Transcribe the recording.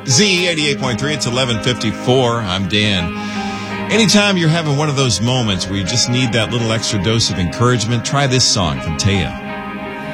Z88.3, it's 11:54. I'm Dan. Anytime you're having one of those moments where you just need that little extra dose of encouragement, try this song from Taya.